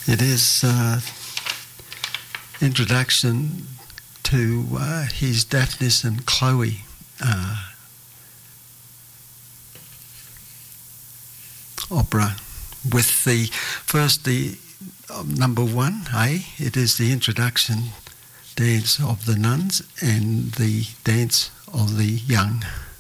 It is introduction to his Daphnis and Chloe opera, with the number 1A. It is the introduction dance of the nuns and the dance of the young.